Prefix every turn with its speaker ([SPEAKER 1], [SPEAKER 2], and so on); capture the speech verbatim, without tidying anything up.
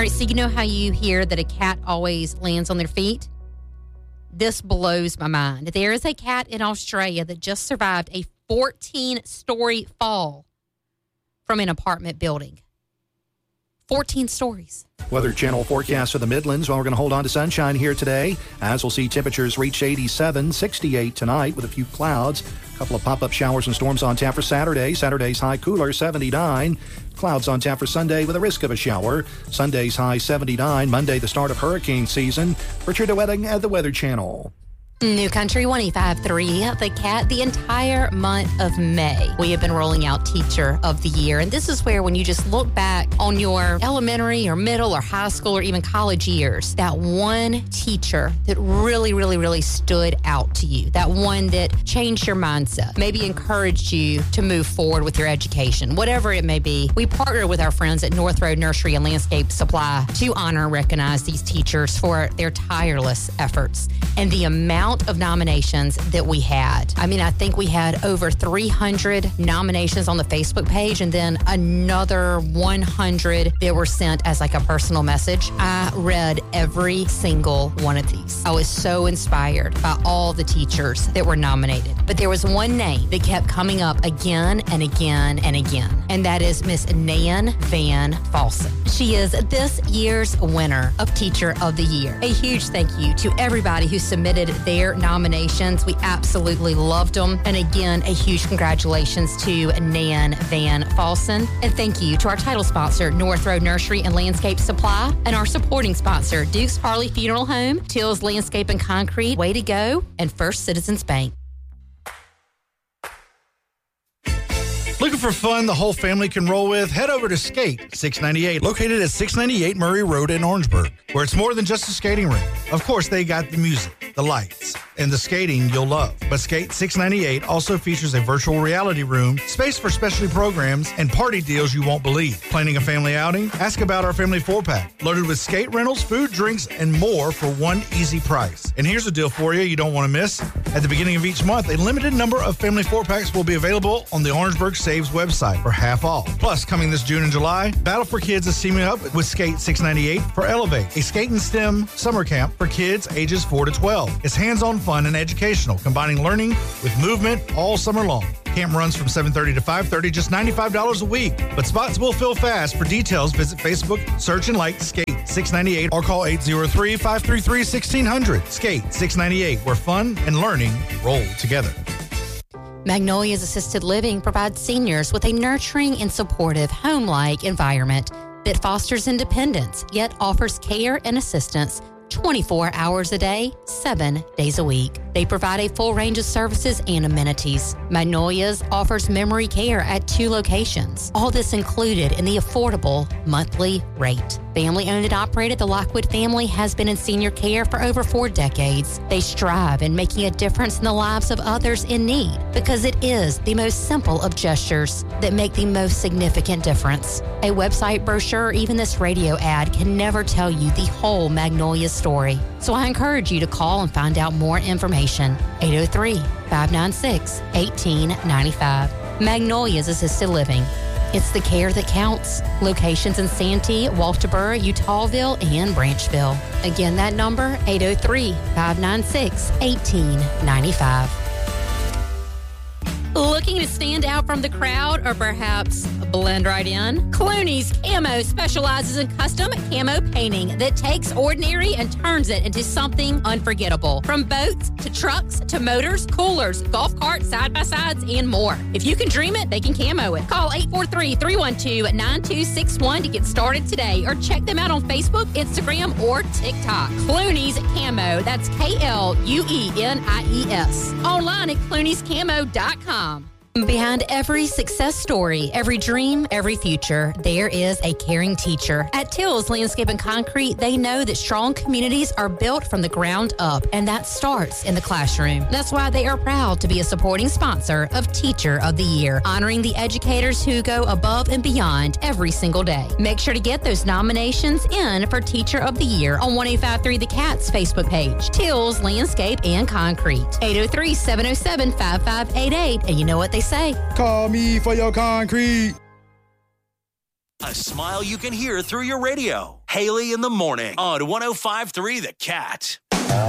[SPEAKER 1] All right, so you know how you hear that a cat always lands on their feet? This blows my mind. There is a cat in Australia that just survived a fourteen-story fall from an apartment building. fourteen stories.
[SPEAKER 2] Weather Channel forecast for the Midlands. Well, we're going to hold on to sunshine here today, as we'll see temperatures reach eighty-seven, sixty-eight tonight with a few clouds. A couple of pop-up showers and storms on tap for Saturday. Saturday's high cooler, seventy-nine. Clouds on tap for Sunday with a risk of a shower. Sunday's high, seventy-nine. Monday, the start of hurricane season. Richard DeWetting at the Weather Channel.
[SPEAKER 1] New Country one oh five point three, The Cat, the entire month of May. We have been rolling out Teacher of the Year. And this is where when you just look back on your elementary or middle or high school or even college years, that one teacher that really, really, really stood out to you, that one that changed your mindset, maybe encouraged you to move forward with your education, whatever it may be. We partner with our friends at North Road Nursery and Landscape Supply to honor and recognize these teachers for their tireless efforts and the amount of nominations that we had. I mean, I think we had over three hundred nominations on the Facebook page and then another one hundred that were sent as like a personal message. I read every single one of these. I was so inspired by all the teachers that were nominated. But there was one name that kept coming up again and again and again, and that is Miss Nan Van Falsen. She is this year's winner of Teacher of the Year. A huge thank you to everybody who submitted their nominations. We absolutely loved them. And again, a huge congratulations to Nan Van Falsen. And thank you to our title sponsor, North Road Nursery and Landscape Supply, and our supporting sponsor, Dukes Harley Funeral Home, Tills Landscape and Concrete, Way to Go, and First Citizens Bank.
[SPEAKER 3] Looking for fun the whole family can roll with? Head over to Skate six ninety-eight, located at six ninety-eight Murray Road in Orangeburg, where it's more than just a skating rink. Of course, they got the music, the lights, and the skating you'll love. But Skate six ninety-eight also features a virtual reality room, space for specialty programs, and party deals you won't believe. Planning a family outing? Ask about our family four-pack, loaded with skate rentals, food, drinks, and more for one easy price. And here's a deal for you you don't want to miss. At the beginning of each month, a limited number of family four-packs will be available on the Orangeburg Saves website for half off. Plus, coming this June and July, Battle for Kids is teaming up with Skate six ninety-eight for Elevate, a skate and STEM summer camp for kids ages four to twelve. It's hands-on fun and educational, combining learning with movement all summer long. Camp runs from seven thirty to five thirty, just ninety-five dollars a week. But spots will fill fast. For details, visit Facebook, search and like Skate six ninety-eight or call eight oh three, five three three, one six zero zero. Skate six ninety-eight, where fun and learning roll together.
[SPEAKER 1] Magnolia's Assisted Living provides seniors with a nurturing and supportive home-like environment that fosters independence, yet offers care and assistance twenty-four hours a day, seven days a week. They provide a full range of services and amenities. Magnolia's offers memory care at two locations. All this included in the affordable monthly rate. Family owned and operated, the Lockwood family has been in senior care for over four decades. They strive in making a difference in the lives of others in need because it is the most simple of gestures that make the most significant difference. A website brochure or even this radio ad can never tell you the whole Magnolia story. So I encourage you to call and find out more information. eight oh three, five nine six, one eight nine five. Magnolia's Assisted Living. It's the care that counts. Locations in Santee, Walterboro, Utahville, and Branchville. Again, that number, eight oh three, five nine six, one eight nine five. Looking to stand out from the crowd or perhaps blend right in? Clooney's Camo specializes in custom camo painting that takes ordinary and turns it into something unforgettable. From boats to trucks to motors, coolers, golf carts, side-by-sides, and more. If you can dream it, they can camo it. Call eight four three, three one two, nine two six one to get started today or check them out on Facebook, Instagram, or TikTok. Clooney's Camo. That's K L U E N I E S. Online at clooney's camo dot com. Behind every success story, every dream, every future, there is a caring teacher. At Tills Landscape and Concrete, they know that strong communities are built from the ground up, and that starts in the classroom. That's why they are proud to be a supporting sponsor of Teacher of the Year, honoring the educators who go above and beyond every single day. Make sure to get those nominations in for Teacher of the Year on one oh five point three The Cat's Facebook page, Tills Landscape and Concrete, eight oh three, seven oh seven, five five eight eight. And you know what they say?
[SPEAKER 4] Call me for your concrete.
[SPEAKER 5] A smile you can hear through your radio.
[SPEAKER 4] Haley in the morning on one oh five three The Cat.